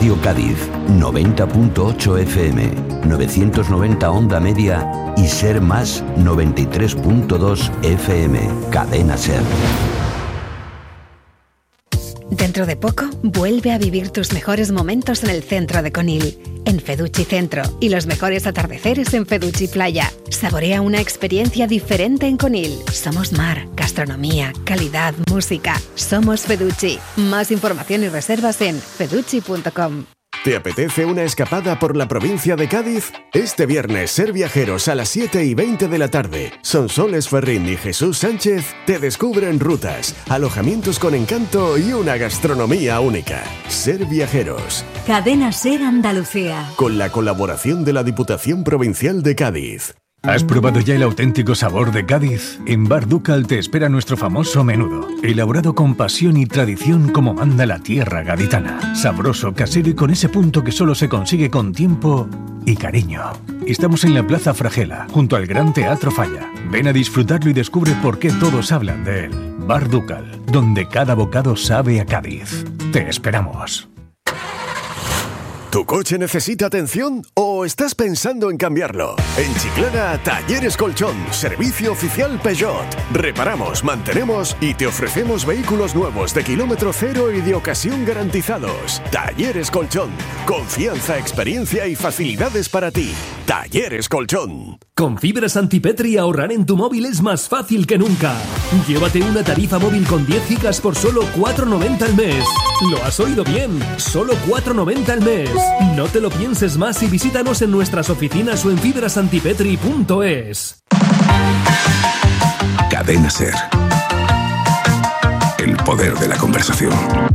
Radio Cádiz, 90.8 FM, 990 onda media y Ser Más 93.2 FM. Cadena Ser. Dentro de poco, vuelve a vivir tus mejores momentos en el centro de Conil, en Feduchi Centro, y los mejores atardeceres en Feduchi Playa. Saborea una experiencia diferente en Conil. Somos mar, gastronomía, calidad, música. Somos Feduchi. Más información y reservas en feduchi.com. ¿Te apetece una escapada por la provincia de Cádiz? Este viernes, Ser Viajeros a las 7:20 de la tarde. Sonsoles Ferrín y Jesús Sánchez te descubren rutas, alojamientos con encanto y una gastronomía única. Ser Viajeros. Cadena Ser Andalucía. Con la colaboración de la Diputación Provincial de Cádiz. ¿Has probado ya el auténtico sabor de Cádiz? En Bar Ducal te espera nuestro famoso menudo, elaborado con pasión y tradición como manda la tierra gaditana. Sabroso, casero y con ese punto que solo se consigue con tiempo y cariño. Estamos en la Plaza Fragela, junto al Gran Teatro Falla. Ven a disfrutarlo y descubre por qué todos hablan de él. Bar Ducal, donde cada bocado sabe a Cádiz. Te esperamos. ¿Tu coche necesita atención o estás pensando en cambiarlo? En Chiclana, Talleres Colchón, servicio oficial Peugeot. Reparamos, mantenemos y te ofrecemos vehículos nuevos de kilómetro cero y de ocasión garantizados. Talleres Colchón, confianza, experiencia y facilidades para ti. Talleres Colchón. Con fibras Antipetri ahorrar en tu móvil es más fácil que nunca. Llévate una tarifa móvil con 10 gigas por solo 4,90 al mes. ¿Lo has oído bien? Solo 4,90 al mes. No te lo pienses más y visítanos en nuestras oficinas o en fibrasantipetri.es. Cadena Ser. El poder de la conversación.